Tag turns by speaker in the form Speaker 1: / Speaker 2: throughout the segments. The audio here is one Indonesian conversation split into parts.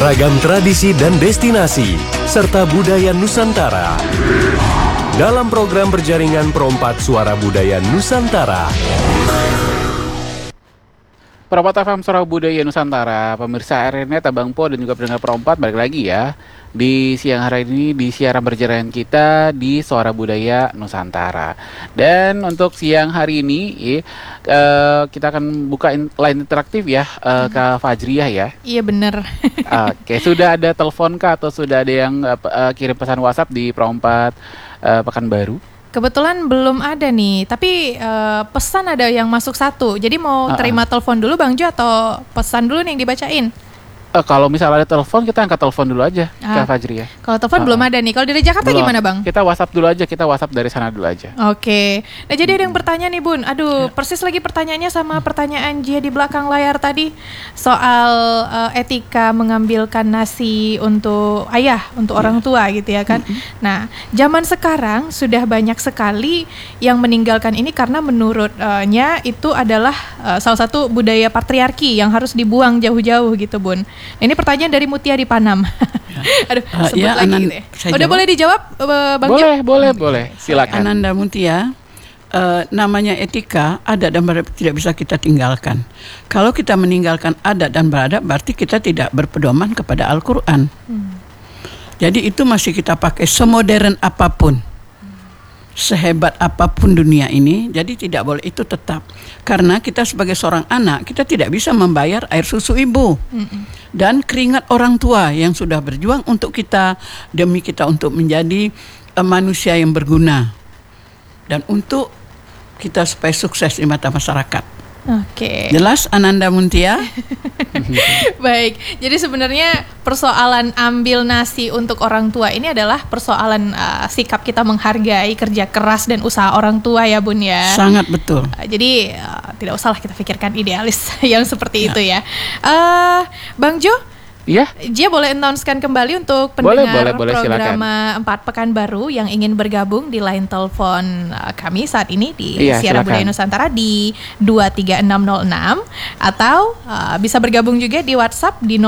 Speaker 1: Ragam tradisi dan destinasi, serta budaya Nusantara. Dalam program berjaringan Perompat Suara Budaya Nusantara.
Speaker 2: Perompat FM Suara Budaya Nusantara, pemirsa RNet, Abang Po, dan juga pendengar Perompat, balik lagi ya di siang hari ini di siaran berjaringan kita di Suara Budaya Nusantara. Dan untuk siang hari ini kita akan buka line interaktif ya, Kak Fajriah ya.
Speaker 3: Iya benar.
Speaker 2: Oke, sudah ada telepon Kak atau sudah ada yang kirim pesan WhatsApp di Perompat Pekanbaru?
Speaker 3: Kebetulan belum ada nih, tapi pesan ada yang masuk satu. Jadi mau terima telepon dulu Bang Jo atau pesan dulu nih yang dibacain?
Speaker 2: Kalau misalnya ada telepon, kita angkat telepon dulu aja, Kak Fajri ya.
Speaker 3: Kalau telepon belum ada nih. Kalau dari Jakarta
Speaker 2: belum.
Speaker 3: Gimana Bang?
Speaker 2: Kita WhatsApp dulu aja, kita WhatsApp dari sana dulu aja.
Speaker 3: Oke. Nah jadi ada yang bertanya nih Bun. Aduh, persis lagi pertanyaannya sama pertanyaan Jia di belakang layar tadi. Soal etika mengambilkan nasi untuk ayah, untuk orang tua gitu ya kan. Nah, zaman sekarang sudah banyak sekali yang meninggalkan ini karena menurutnya itu adalah salah satu budaya patriarki yang harus dibuang jauh-jauh gitu Bun. Nah, ini pertanyaan dari Mutia di Panam. Aduh, sebut lagi gitu ya. Udah boleh dijawab Bang Jo?
Speaker 2: Boleh. Silakan.
Speaker 4: Ananda Mutia, namanya etika, adat dan beradab tidak bisa kita tinggalkan. Kalau kita meninggalkan adat dan beradab, berarti kita tidak berpedoman kepada Al-Quran. Jadi itu masih kita pakai semodern apapun, sehebat apapun dunia ini. Jadi tidak boleh, itu tetap. Karena kita sebagai seorang anak, kita tidak bisa membayar air susu ibu dan keringat orang tua yang sudah berjuang untuk kita, demi kita untuk menjadi manusia yang berguna dan untuk kita supaya sukses di mata masyarakat.
Speaker 3: Oke.
Speaker 4: Jelas Ananda Muntia?
Speaker 3: Baik, jadi sebenarnya persoalan ambil nasi untuk orang tua ini adalah persoalan sikap kita menghargai kerja keras dan usaha orang tua ya Bun ya.
Speaker 4: Sangat betul.
Speaker 3: Jadi tidak usahlah kita pikirkan idealis yang seperti itu ya. Bang Jo?
Speaker 2: Iya.
Speaker 3: Jia boleh announce-kan kembali untuk pendengar
Speaker 2: boleh,
Speaker 3: program 4 Pekanbaru yang ingin bergabung di line telepon kami saat ini di Siaran Budaya Nusantara di 23606 atau bisa bergabung juga di WhatsApp di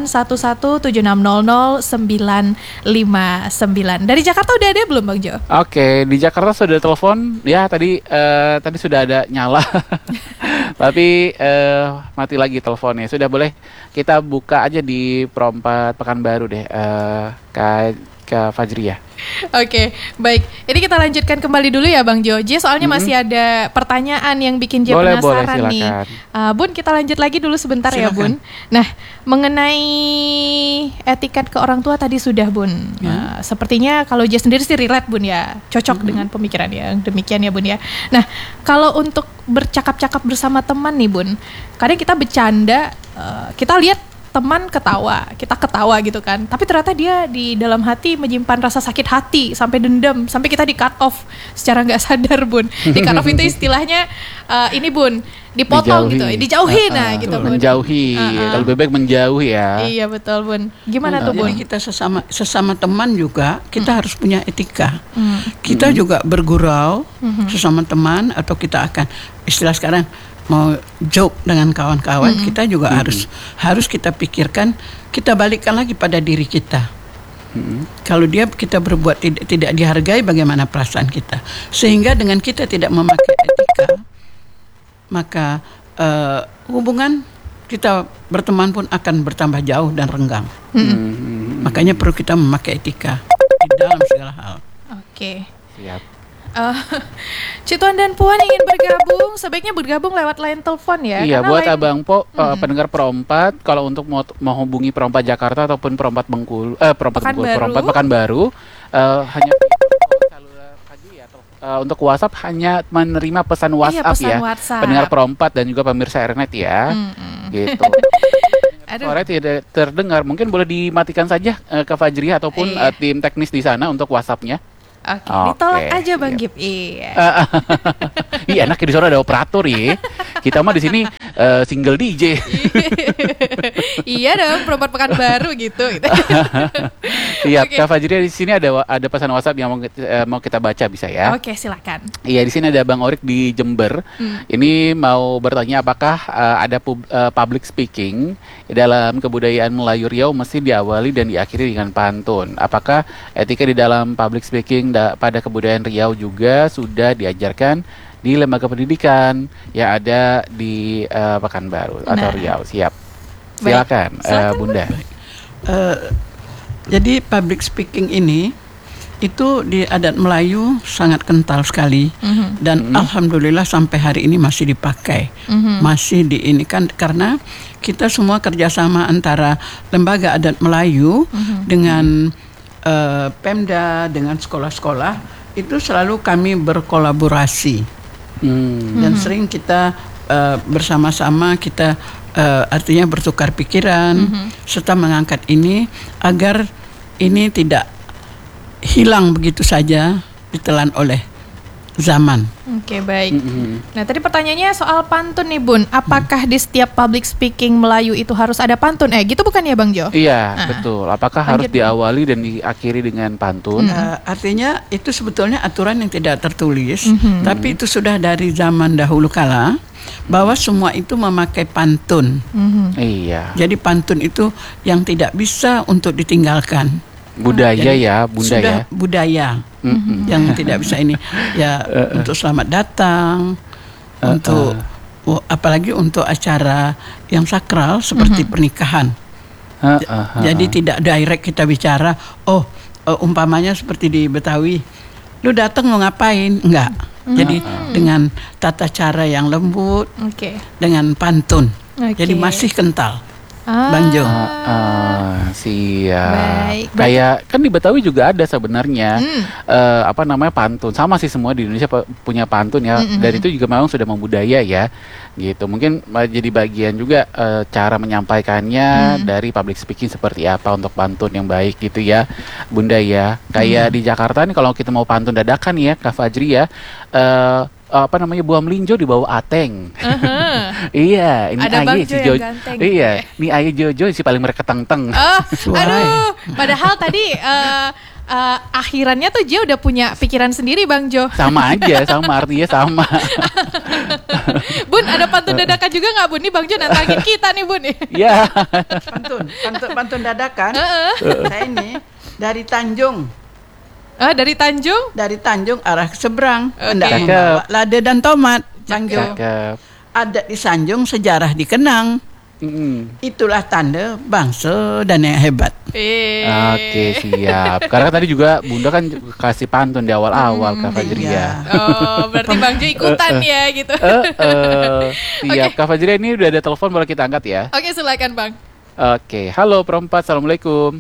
Speaker 3: 081176000959. Dari Jakarta udah ada belum Bang Jo?
Speaker 2: Oke, di Jakarta sudah telepon ya, tadi sudah ada nyala. Tapi mati lagi teleponnya. Sudah, boleh kita buka aja di Perompat Pekanbaru deh, Kak Fajri ya.
Speaker 3: Oke, baik. Ini kita lanjutkan kembali dulu ya Bang Jo. Soalnya masih ada pertanyaan yang bikin Jia penasaran nih. Bun, kita lanjut lagi dulu sebentar. Silakan. Ya Bun. Nah, mengenai etiket ke orang tua tadi sudah Bun. Sepertinya kalau Jia sendiri sih relate Bun ya, cocok dengan pemikiran yang demikian ya Bun ya. Nah, kalau untuk bercakap-cakap bersama teman nih Bun, kadang kita bercanda, kita lihat teman ketawa, kita ketawa gitu kan, tapi ternyata dia di dalam hati menyimpan rasa sakit hati sampai dendam, sampai kita di cut off secara nggak sadar Bun. Di cut off itu istilahnya ini Bun, dipotong dijauhi nah gitu Bun.
Speaker 2: Menjauhi, kalau bebek menjauhi ya.
Speaker 3: Iya betul Bun. Gimana tuh Bun?
Speaker 4: Jadi kita sesama teman juga kita harus punya etika. Kita juga bergurau sesama teman, atau kita akan istilah sekarang mau joke dengan kawan-kawan, kita juga harus kita pikirkan, kita balikkan lagi pada diri kita. Kalau kita berbuat tidak dihargai, bagaimana perasaan kita? Sehingga dengan kita tidak memakai etika, maka hubungan kita berteman pun akan bertambah jauh dan renggang. Makanya perlu kita memakai etika di dalam segala hal.
Speaker 3: Oke.
Speaker 2: Siap.
Speaker 3: Cituan dan Puan ingin bergabung, sebaiknya bergabung lewat line telepon ya.
Speaker 2: Iya, buat Abang Po, pendengar Perompat, kalau untuk mau hubungi Perompat Jakarta ataupun Perompat Perompat Pekanbaru, hanya untuk WhatsApp hanya menerima pesan WhatsApp
Speaker 3: WhatsApp.
Speaker 2: Pendengar Perompat dan juga pemirsa RNet ya. Gitu. Suara tidak terdengar, mungkin boleh dimatikan saja Kak Fajri ataupun tim teknis di sana untuk WhatsApp-nya.
Speaker 3: Oke, ditolak aja Bang Gip. Iya.
Speaker 2: Iya, enak di sana ada operator ya. Kita mah di sini single DJ.
Speaker 3: Iya dong, perempat Pekanbaru gitu.
Speaker 2: Siap.
Speaker 3: Oke.
Speaker 2: Kak Fajria, di sini ada pesan WhatsApp yang mau kita baca, bisa ya?
Speaker 3: Oke, silakan.
Speaker 2: Iya, di sini ada Bang Orik di Jember. Ini mau bertanya apakah ada public speaking dalam kebudayaan Melayu Riau mesti diawali dan diakhiri dengan pantun. Apakah etika di dalam public speaking pada kebudayaan Riau juga sudah diajarkan di lembaga pendidikan yang ada di Pekanbaru atau Riau? Siap. Silakan, Bunda.
Speaker 4: Jadi public speaking ini itu di adat Melayu sangat kental sekali dan alhamdulillah sampai hari ini masih dipakai, masih diinikan karena kita semua kerjasama antara lembaga adat Melayu dengan Pemda, dengan sekolah-sekolah itu selalu kami berkolaborasi dan sering kita bersama-sama kita artinya bertukar pikiran serta mengangkat ini agar ini tidak hilang begitu saja ditelan oleh zaman.
Speaker 3: Oke, baik. Nah, tadi pertanyaannya soal pantun nih, Bun. Apakah di setiap public speaking Melayu itu harus ada pantun? Gitu bukan ya, Bang Jo?
Speaker 2: Iya, betul. Apakah harus diawali dan diakhiri dengan pantun?
Speaker 4: Artinya itu sebetulnya aturan yang tidak tertulis, tapi itu sudah dari zaman dahulu kala bahwa semua itu memakai pantun.
Speaker 2: Iya.
Speaker 4: Jadi pantun itu yang tidak bisa untuk ditinggalkan.
Speaker 2: Budaya ya, Bunda
Speaker 4: sudah
Speaker 2: ya.
Speaker 4: Budaya yang tidak bisa ini ya untuk selamat datang, untuk apalagi untuk acara yang sakral seperti pernikahan. Jadi tidak direct kita bicara, umpamanya seperti di Betawi, lu datang mau ngapain? Enggak. Jadi dengan tata cara yang lembut, dengan pantun. Jadi masih kental. Bang Jo.
Speaker 2: Siap.
Speaker 3: Baik.
Speaker 2: Kayak kan di Betawi juga ada sebenarnya pantun. Sama sih, semua di Indonesia punya pantun ya. Dan itu juga memang sudah membudaya ya. Gitu. Mungkin jadi bagian juga cara menyampaikannya dari public speaking seperti apa untuk pantun yang baik gitu ya, Bunda ya. Kayak di Jakarta nih kalau kita mau pantun dadakan ya, Kak Fajri ya. Buah melinjo di bawah ateng. Iya, ini
Speaker 3: ada
Speaker 2: aye si Jojo. Iya,
Speaker 3: gitu
Speaker 2: ini aye Jojo si paling mereketeng-teng.
Speaker 3: Aduh, padahal tadi akhirannya tuh dia udah punya pikiran sendiri, Bang Jo.
Speaker 2: Sama aja, sama artinya sama.
Speaker 3: Bun, ada pantun dadakan juga nggak, Bun? Nih Bang Jo nantangin kita nih, Bun.
Speaker 2: Iya.
Speaker 4: Pantun dadakan. Saya ini dari Tanjung.
Speaker 3: Dari
Speaker 4: Tanjung arah ke seberang, hendak
Speaker 2: Cakep.
Speaker 4: membawa lada dan tomat, Bang Jo.
Speaker 2: Cakep.
Speaker 4: Adat di Sanjung, sejarah dikenang. Itulah tanda bangsa dan yang hebat.
Speaker 2: Oke, siap. Karena tadi juga Bunda kan kasih pantun di awal-awal, Kak Fajri ya.
Speaker 3: Oh, berarti Bang Jo ikutan ya gitu.
Speaker 2: Siap. Kak Fajri, ini udah ada telepon, boleh kita angkat ya?
Speaker 3: Oke, silakan Bang.
Speaker 2: Oke, halo Perempat, assalamualaikum.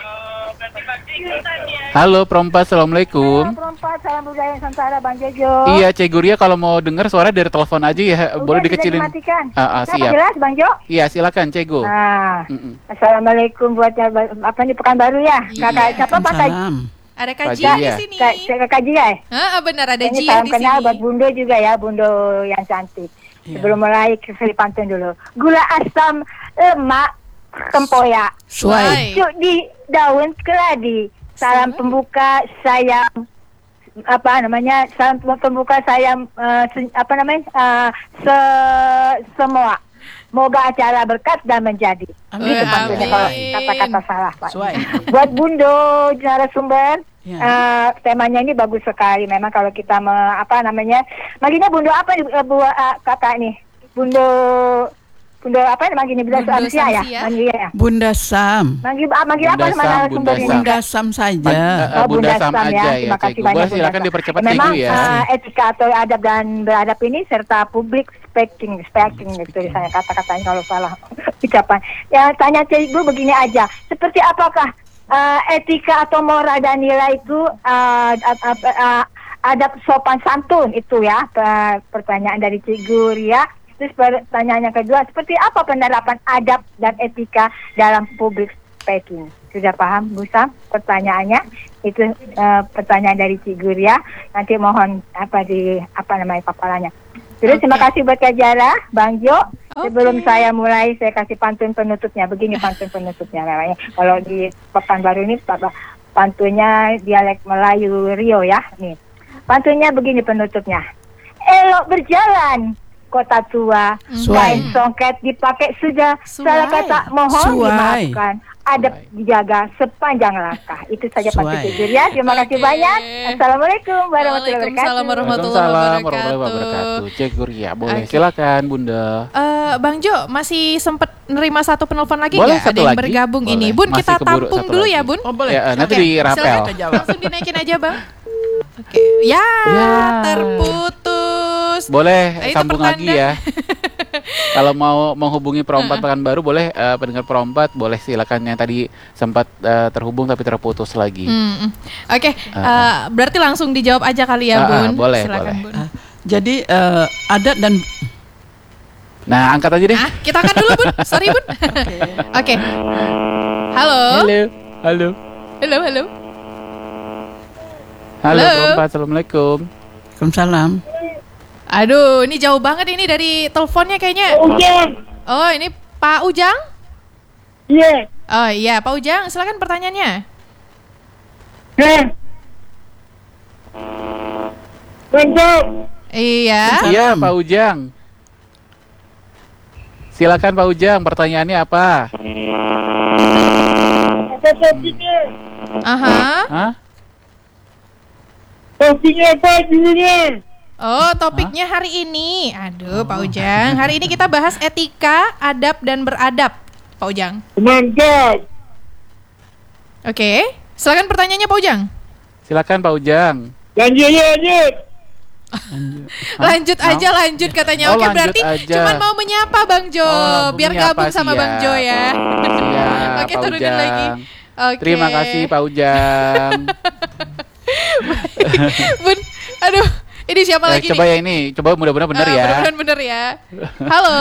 Speaker 2: Halo Perempat, assalamualaikum.
Speaker 5: Perempat, salam budaya Nusantara, Bang Jojo.
Speaker 2: Iya, Cek Guria, kalau mau dengar suara dari telepon aja ya, boleh dikecilin. Siap.
Speaker 5: Jelas, Bang Jo?
Speaker 2: Iya, silakan Cek Gu.
Speaker 5: Assalamualaikum buat di Pekanbaru ya. Kakak siapa Pak?
Speaker 3: Ada Kak
Speaker 2: Pak
Speaker 3: Jia
Speaker 2: Jia.
Speaker 3: di sini.
Speaker 5: Kak Jia ya?
Speaker 3: Benar ada
Speaker 5: Ini
Speaker 3: Jia
Speaker 5: salam
Speaker 3: di sini.
Speaker 5: kenal buat Bundo juga ya, Bundo yang cantik. Sebelum mulai keseli pantun dulu. Gula asam lemak tempoyak.
Speaker 3: Suai.
Speaker 5: Cuk di daun keladi. Salam pembuka sayang salam pembuka sayang semua. Moga acara berkat dan menjadi.
Speaker 4: Amin.
Speaker 5: Itu pantunnya kalau kata-kata salah, Pak.
Speaker 4: Suai.
Speaker 5: Buat Bundo narasumber, temanya ini bagus sekali. Memang kalau kita manggilnya Bundo apa kakak nih? Bundo apa manggilnya? Bundo Samsia ya? Manggilnya ya?
Speaker 4: Bunda Sam.
Speaker 5: Manggil apa sama narasumbernya?
Speaker 4: Bunda Sam saja.
Speaker 2: Bunda Sam aja ya,
Speaker 5: Terima kasih
Speaker 2: Cek Gu.
Speaker 5: banyak.
Speaker 2: Boleh silakan dipercepat Cek
Speaker 5: Memang
Speaker 2: Gu ya.
Speaker 5: etika atau adab dan beradab ini serta public speaking gitu saya kata-katanya kalau salah ucapan. Ya tanya Cek Gu begini aja. Seperti apakah etika atau moral dan nilai itu adab sopan santun itu ya? Pertanyaan dari Cek Gu Ria. Terus pertanyaan yang kedua, seperti apa penerapan adab dan etika dalam public speaking? Sudah paham, Bu Sam? Pertanyaannya itu pertanyaan dari Cik Guria. Nanti mohon paparannya. Terus terima kasih buat Kak Jara, Bang Jo. Sebelum saya mulai, saya kasih pantun penutupnya. Begini pantun penutupnya namanya. Kalau di Pekanbaru ini pantunnya dialek Melayu Rio ya. Nih, pantunnya begini penutupnya. Elok berjalan kota tua, kain songket dipakai sudah, salah kata mohon dimaafkan. Adab dijaga sepanjang langkah. Itu saja pantun ya. Terima kasih banyak. Assalamualaikum warahmatullahi wabarakatuh.
Speaker 3: Waalaikumsalam warahmatullahi wabarakatuh.
Speaker 2: Cek Guria, boleh silakan Bunda.
Speaker 3: Bang Jo masih sempat nerima satu penelpon lagi
Speaker 2: boleh,
Speaker 3: nggak? Ada yang bergabung
Speaker 2: boleh.
Speaker 3: ini. Bun,
Speaker 2: Masih
Speaker 3: kita tampung dulu
Speaker 2: lagi.
Speaker 3: ya, Bun.
Speaker 4: Oh, boleh.
Speaker 2: Ya, nanti di rapel.
Speaker 3: Langsung dinaikin aja, Bang. Oke. Ya, terputus.
Speaker 2: Boleh
Speaker 3: Itu
Speaker 2: sambung
Speaker 3: pertanda.
Speaker 2: lagi ya. Kalau mau menghubungi Perompat Pekanbaru boleh, pendengar Perompat boleh silakan, yang tadi sempat terhubung tapi terputus lagi.
Speaker 3: Oke, berarti langsung dijawab aja kali ya, Bun.
Speaker 2: Boleh,
Speaker 3: silakan,
Speaker 2: boleh.
Speaker 3: Bun.
Speaker 4: Jadi adat dan
Speaker 2: Nah, angkat aja deh.
Speaker 3: Kita angkat dulu, Bun. Sorry, Bun. Oke. Halo.
Speaker 2: Halo.
Speaker 3: Halo.
Speaker 2: Halo Perompat, Assalamualaikum.
Speaker 4: Waalaikumsalam.
Speaker 3: Aduh, ini jauh banget ini dari teleponnya kayaknya. Oh, ini Pak Ujang?
Speaker 5: Iya.
Speaker 3: Oh iya, Pak Ujang, silakan pertanyaannya. Iya.
Speaker 2: Iya, Pak Ujang. Silakan Pak Ujang, pertanyaannya apa?
Speaker 3: Aha.
Speaker 2: Hah?
Speaker 5: Topiknya apa dulunya?
Speaker 3: Oh, topiknya hari ini. Aduh, Pak Ujang. Hari ini kita bahas etika, adab, dan beradab. Pak Ujang.
Speaker 5: Mantap.
Speaker 3: Oke. Silakan pertanyaannya, Pak Ujang.
Speaker 2: Silakan Pak Ujang.
Speaker 5: Lanjut.
Speaker 3: Lanjut aja, lanjut katanya.
Speaker 2: Oh,
Speaker 3: Oke,
Speaker 2: lanjut
Speaker 3: berarti
Speaker 2: aja.
Speaker 3: cuman mau menyapa Bang Jo, biar
Speaker 2: menyapa,
Speaker 3: gabung sama
Speaker 2: siap.
Speaker 3: Bang Jo ya.
Speaker 2: Siap,
Speaker 3: Oke,
Speaker 2: Pak
Speaker 3: turunin
Speaker 2: Ujang.
Speaker 3: lagi. Oke.
Speaker 2: Terima kasih Pak Ujang.
Speaker 3: Bun, aduh, ini siapa lagi
Speaker 2: Coba
Speaker 3: nih?
Speaker 2: ya ini, coba mudah-mudahan benar ya.
Speaker 3: Mudah-mudahan bener ya. Halo.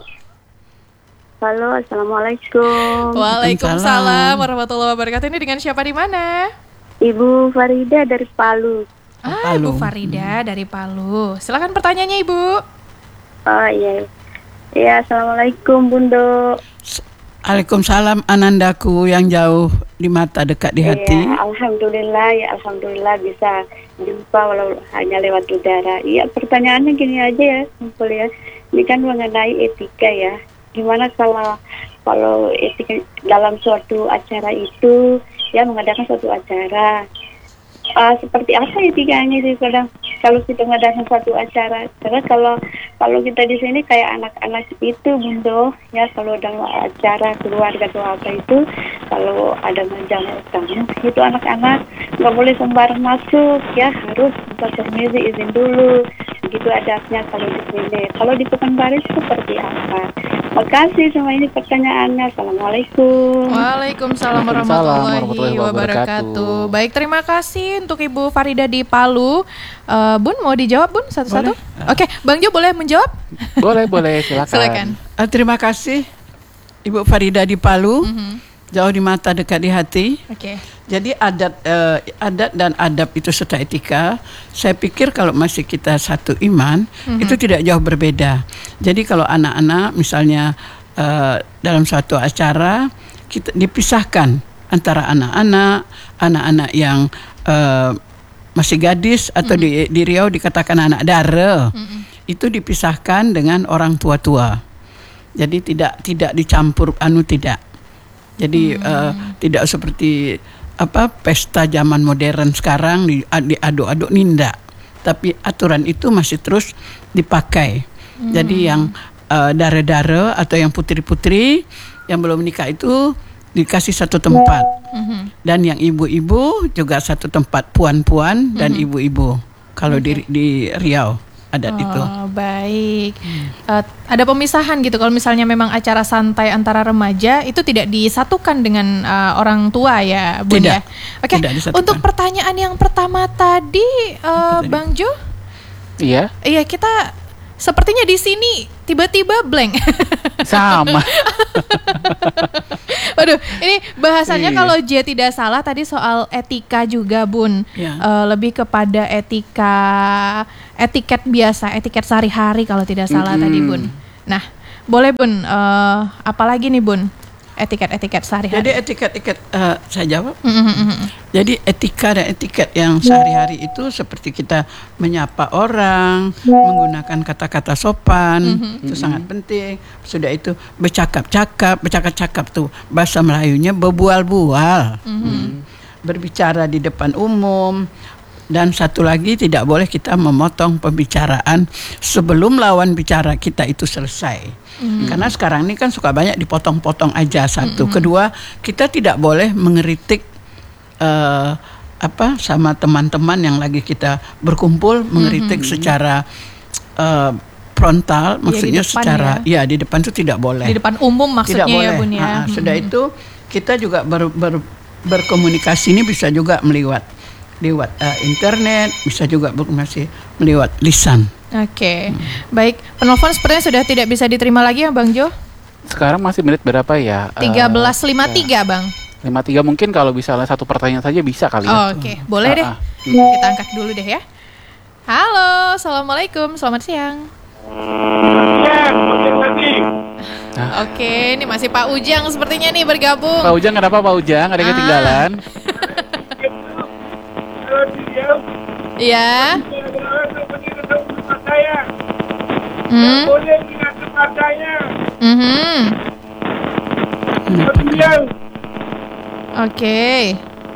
Speaker 6: Halo, assalamualaikum.
Speaker 3: Waalaikumsalam warahmatullahi wabarakatuh. Ini dengan siapa di mana?
Speaker 6: Ibu Farida dari Palu.
Speaker 3: Ibu Farida dari Palu. Silakan pertanyaannya, Ibu.
Speaker 6: Oh iya. Ya, assalamualaikum Bundo.
Speaker 4: Waalaikumsalam anandaku yang jauh di mata dekat di hati.
Speaker 6: Ya, alhamdulillah bisa jumpa walau hanya lewat udara. Iya, pertanyaannya gini aja ya, simpel ya. Ini kan mengenai etika ya. Gimana kalau etika dalam suatu acara itu, ya mengadakan suatu acara. Seperti apa etikanya sih kadang kalau kita mengadakan suatu acara? Karena kalau kita di sini kayak anak-anak itu, Bundo, ya kalau dalam acara keluarga atau apa itu, kalau ada menjamu tamu itu anak-anak nggak boleh sembarang masuk, ya harus minta permisi, izin dulu. Begitu adabnya kalau di sini. Kalau di Pekanbaru seperti apa? Makasih sama ini pertanyaannya. Assalamualaikum.
Speaker 3: Waalaikumsalam warahmatullahi wabarakatuh. Baik, terima kasih untuk Ibu Farida di Palu. Bun, mau dijawab Bun satu-satu? Oke, Bang Jo boleh menjawab?
Speaker 2: Boleh, silakan.
Speaker 4: Terima kasih Ibu Farida di Palu. Jauh di mata dekat di hati.
Speaker 3: Oke.
Speaker 4: Jadi adat dan adab itu serta etika, saya pikir kalau masih kita satu iman, itu tidak jauh berbeda. Jadi kalau anak-anak misalnya dalam suatu acara, kita dipisahkan antara anak-anak yang masih gadis atau di Riau dikatakan anak dara, itu dipisahkan dengan orang tua-tua. Jadi tidak dicampur tidak. Jadi tidak seperti pesta zaman modern sekarang diaduk-aduk nindak. Tapi aturan itu masih terus dipakai. Jadi yang dara-dara atau yang putri-putri yang belum menikah itu dikasih satu tempat. Dan yang ibu-ibu juga satu tempat, puan-puan dan ibu-ibu. Kalau di Riau adat itu.
Speaker 3: Baik. Ada pemisahan gitu kalau misalnya memang acara santai antara remaja itu tidak disatukan dengan orang tua ya, Bun
Speaker 4: Tidak.
Speaker 3: ya. Oke. Untuk pertanyaan yang pertama tadi, Bang Jo?
Speaker 2: Iya.
Speaker 3: Iya, kita sepertinya di sini tiba-tiba blank.
Speaker 2: Sama.
Speaker 3: Waduh, ini bahasannya kalau J tidak salah tadi soal etika juga, Bun. Lebih kepada etiket biasa, etiket sehari-hari kalau tidak salah tadi, Bun. Nah, boleh Bun, apalagi nih Bun? Etiket sehari-hari.
Speaker 4: Jadi etiket saya jawab. Jadi etika dan etiket yang sehari-hari itu seperti kita menyapa orang, menggunakan kata-kata sopan, itu sangat penting. Sudah itu bercakap-cakap tuh bahasa Melayunya berbual-bual. Berbicara di depan umum. Dan satu lagi, tidak boleh kita memotong pembicaraan sebelum lawan bicara kita itu selesai. Karena sekarang ini kan suka banyak dipotong-potong aja satu. Kedua, kita tidak boleh mengeritik sama teman-teman yang lagi kita berkumpul, mengeritik secara frontal, maksudnya secara di depan itu tidak boleh.
Speaker 3: Di depan umum maksudnya,
Speaker 4: tidak
Speaker 3: ya Bun ya.
Speaker 4: Sudah itu kita juga berkomunikasi ini bisa juga lewat internet, bisa juga berkomunikasi lewat lisan.
Speaker 3: Oke. Baik, penelpon sepertinya sudah tidak bisa diterima lagi ya Bang Jo.
Speaker 2: Sekarang masih menit berapa ya?
Speaker 3: 13.53 Bang.
Speaker 2: 53 mungkin kalau misalnya satu pertanyaan saja bisa kali ya.
Speaker 3: Oke, boleh deh. Kita angkat dulu deh ya. Halo, Assalamualaikum, selamat siang. Oke, ini masih Pak Ujang sepertinya nih bergabung.
Speaker 2: Pak Ujang, kenapa Pak Ujang? Ada yang ketinggalan?
Speaker 3: Iya. Oke.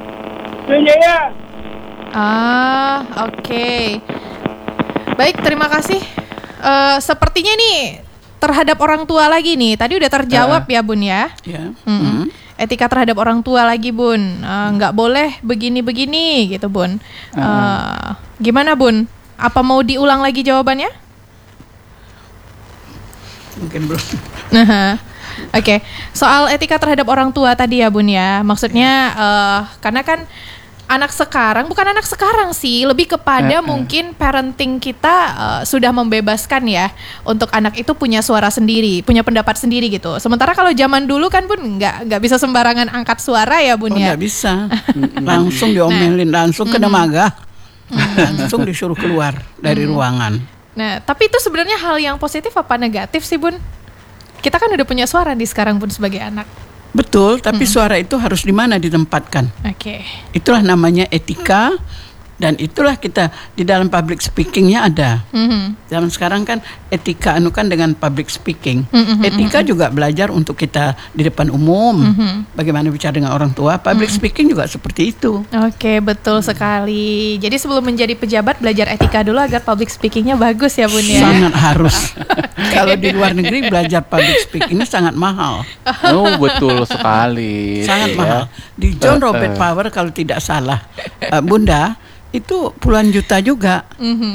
Speaker 3: Oke. Baik, terima kasih. Sepertinya nih terhadap orang tua lagi nih. Tadi udah terjawab ya Bun ya. Etika terhadap orang tua lagi Bun, nggak boleh begini-begini gitu Bun. Gimana Bun? Apa mau diulang lagi jawabannya?
Speaker 4: Mungkin belum.
Speaker 3: Oke. Soal etika terhadap orang tua tadi ya Bun ya. Maksudnya karena kan anak sekarang, bukan anak sekarang sih, lebih kepada mungkin parenting kita sudah membebaskan ya untuk anak itu punya suara sendiri, punya pendapat sendiri gitu. Sementara kalau zaman dulu kan Bun nggak bisa sembarangan angkat suara ya Bun ya.
Speaker 4: Nggak bisa, langsung diomelin, langsung kena magah, langsung disuruh keluar dari ruangan.
Speaker 3: Nah, tapi itu sebenarnya hal yang positif apa negatif sih Bun? Kita kan udah punya suara di sekarang Bun sebagai anak.
Speaker 4: Betul, tapi suara itu harus di mana ditempatkan. Itulah namanya etika, dan itulah kita di dalam public speakingnya ada. Zaman sekarang kan etika kan dengan public speaking. Etika juga belajar untuk kita di depan umum, bagaimana bicara dengan orang tua. Public speaking juga seperti itu.
Speaker 3: Oke, betul sekali. Jadi sebelum menjadi pejabat belajar etika dulu agar public speakingnya bagus ya Bun ya.
Speaker 4: Sangat harus. Kalau di luar negeri belajar public speaking ini sangat mahal.
Speaker 2: Oh, betul sekali.
Speaker 4: Sangat mahal. Di John Robert Power kalau tidak salah, Bunda, itu puluhan juta juga.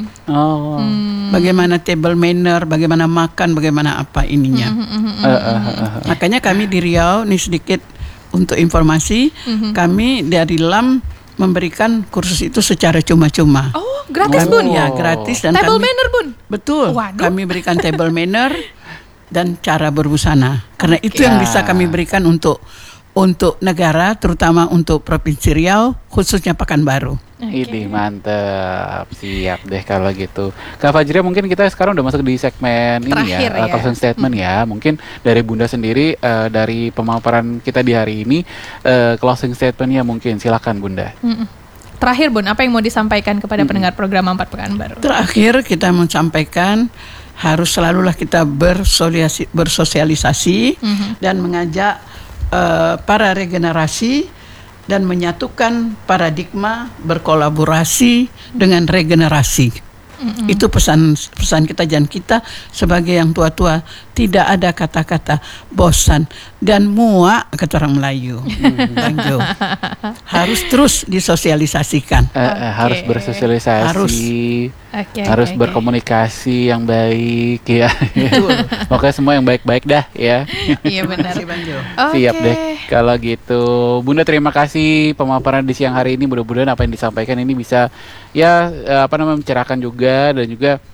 Speaker 4: Bagaimana table manner, bagaimana makan, bagaimana apa ininya. Makanya kami di Riau, ini sedikit untuk informasi, kami dari LAM memberikan kursus itu secara cuma-cuma.
Speaker 3: Oh, gratis Bun?
Speaker 4: Ya, gratis. Dan
Speaker 3: table manner Bun?
Speaker 4: Betul.
Speaker 3: Waduh.
Speaker 4: Kami berikan table manner dan cara berbusana. Karena itu yang bisa kami berikan untuk negara, terutama untuk Provinsi Riau, khususnya Pekanbaru.
Speaker 2: Ini mantap, siap deh kalau gitu. Kak Fajria, mungkin kita sekarang udah masuk di segmen
Speaker 3: terakhir
Speaker 2: ini ya, closing statement ya. Mungkin dari Bunda sendiri, dari pemaparan kita di hari ini, closing statementnya mungkin silakan Bunda.
Speaker 3: Terakhir Bun, apa yang mau disampaikan kepada pendengar program 4 Pekanbaru?
Speaker 4: Terakhir kita mau sampaikan harus selalulah kita bersosialisasi dan mengajak para regenerasi dan menyatukan paradigma berkolaborasi dengan regenerasi. Itu pesan kita, dan kita sebagai yang tua-tua tidak ada kata-kata bosan dan muak kata orang Melayu. Bang Jo, harus terus disosialisasikan.
Speaker 2: Harus bersosialisasi, harus berkomunikasi yang baik ya. Pokoknya semua yang baik-baik dah ya.
Speaker 3: Iya benar.
Speaker 2: Siap deh kalau gitu. Bunda, terima kasih pemaparan di siang hari ini. Mudah-mudahan apa yang disampaikan ini bisa mencerahkan juga, dan juga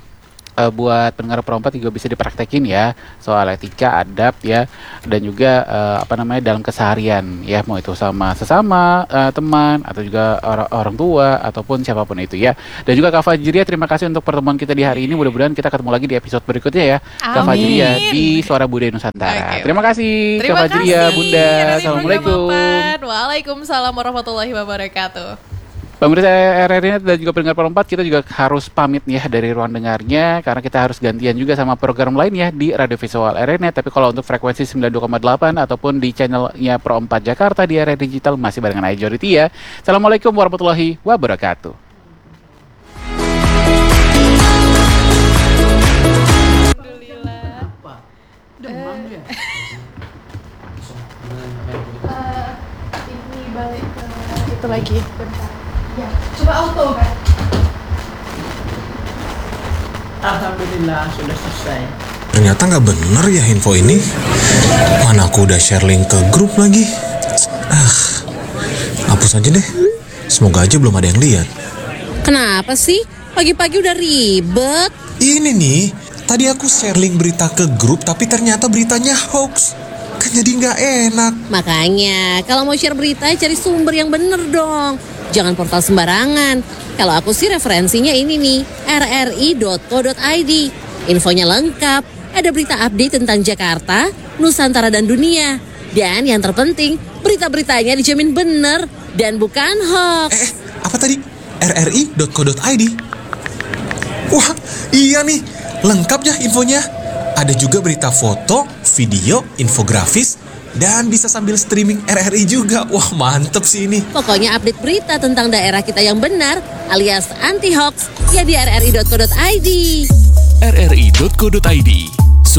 Speaker 2: buat pendengar perompat juga bisa dipraktekin ya, soal etika, adab ya, dan juga dalam keseharian ya, mau itu sama sesama teman atau juga orang tua ataupun siapapun itu ya. Dan juga Kak Fajria, terima kasih untuk pertemuan kita di hari ini. Mudah-mudahan kita ketemu lagi di episode berikutnya ya. Kak Fajria di Suara Budaya Nusantara. Terima kasih Kak Fajria, Bunda. Assalamualaikum.
Speaker 3: Waalaikumsalam warahmatullahi wabarakatuh.
Speaker 2: Pemirsa RRI dan juga pendengar perempat, kita juga harus pamit ya dari ruang dengarnya karena kita harus gantian juga sama program lain ya di Radio Visual RRI. Tapi kalau untuk frekuensi 92,8 ataupun di channelnya Pro 4 Jakarta di RRI Digital masih barengan Aijori ya. Assalamualaikum warahmatullahi wabarakatuh.
Speaker 3: Alhamdulillah.
Speaker 4: Demam dia.
Speaker 3: Ini balik ke itu lagi. Bentar. Ya, coba auto kan.
Speaker 4: Alhamdulillah sudah selesai.
Speaker 7: Ternyata nggak bener ya info ini. Mana aku udah share link ke grup lagi. Hapus aja deh. Semoga aja belum ada yang lihat.
Speaker 8: Kenapa sih? Pagi-pagi udah ribet.
Speaker 7: Ini nih, tadi aku share link berita ke grup tapi ternyata beritanya hoax. Kan jadi nggak enak.
Speaker 8: Makanya kalau mau share berita cari sumber yang bener dong. Jangan portal sembarangan. Kalau aku sih referensinya ini nih, rri.co.id. Infonya lengkap, ada berita update tentang Jakarta, Nusantara dan dunia. Dan yang terpenting, berita-beritanya dijamin bener dan bukan hoax.
Speaker 7: Apa tadi? rri.co.id. Wah, iya nih, lengkap ya infonya. Ada juga berita foto, video, infografis, dan bisa sambil streaming RRI juga. Wah, mantep sih ini.
Speaker 8: Pokoknya update berita tentang daerah kita yang benar alias anti hoax ya di rri.co.id.
Speaker 1: rri.co.id